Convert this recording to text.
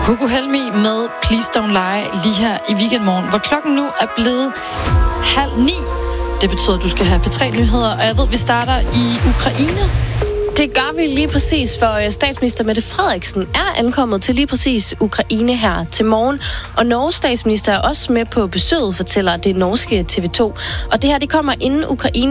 Hugo Helmi med Please Don't Lie lige her i Weekendmorgen, hvor klokken nu er blevet 8:30. Det betyder, at du skal have P3-nyheder, og jeg ved, vi starter i Ukraine. Det gør vi lige præcis, for statsminister Mette Frederiksen er ankommet til lige præcis Ukraine her til morgen. Og Norges statsminister er også med på besøget, fortæller det norske TV2. Og det her, det kommer inden Ukraine